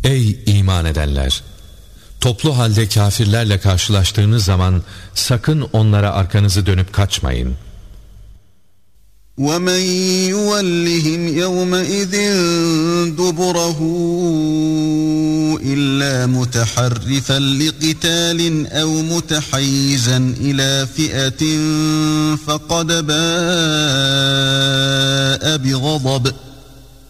Ey iman edenler! Toplu halde kâfirlerle karşılaştığınız zaman sakın onlara arkanızı dönüp kaçmayın. وَمَنْ يُوَلِّهِمْ يَوْمَئِذٍ دُبُرَهُ إِلَّا مُتَحَرِّفًا لِقِتَالٍ أَوْ مُتَحَيِّزًا إِلَى فِئَةٍ فَقَدْ بَاءَ بِغَضَبٍ